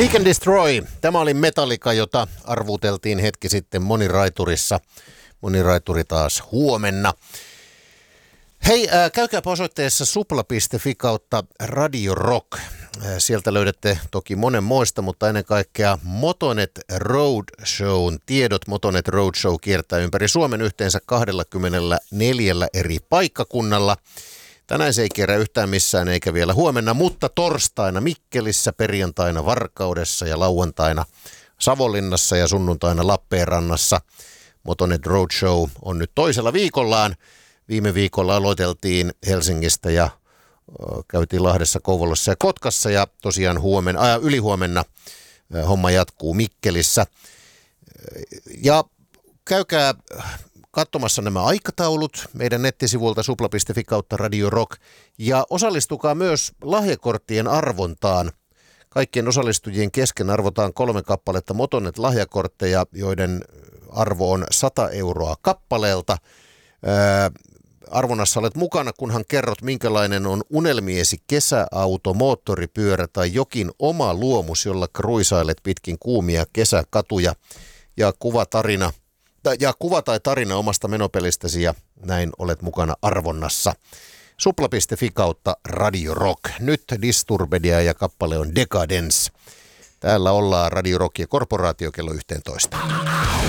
Seek and Destroy. Tämä oli Metallica, jota arvuuteltiin hetki sitten Moniraiturissa. Moniraituri taas huomenna. Hei, käykääpä osoitteessa supla.fi kautta Radio Rock. Sieltä löydätte toki monenmoista, mutta ennen kaikkea Motonet Roadshown tiedot. Motonet Roadshow kiertää ympäri Suomen yhteensä 24 eri paikkakunnalla. Tänään se ei kierrä yhtään missään eikä vielä huomenna, mutta torstaina Mikkelissä, perjantaina Varkaudessa ja lauantaina Savonlinnassa ja sunnuntaina Lappeenrannassa. Motonet Roadshow on nyt toisella viikollaan. Viime viikolla aloiteltiin Helsingistä ja käytiin Lahdessa, Kouvolassa ja Kotkassa ja tosiaan ylihuomenna homma jatkuu Mikkelissä. Ja käykää katsomassa nämä aikataulut meidän nettisivulta supla.fi kautta Radio Rock ja osallistukaa myös lahjakorttien arvontaan. Kaikkien osallistujien kesken arvotaan 3 kappaletta Motonet lahjakortteja, joiden arvo on 100 euroa kappaleelta. Arvonnassa olet mukana, kunhan kerrot, minkälainen on unelmiesi kesäauto, moottoripyörä tai jokin oma luomus, jolla kruisailet pitkin kuumia kesäkatuja ja kuva tai tarina omasta menopelistäsi ja näin olet mukana arvonnassa. Supla.fi kautta Radio Rock. Nyt Disturbedia ja kappale on Decadence. Täällä ollaan Radio Rock ja Korporaatio kello 11.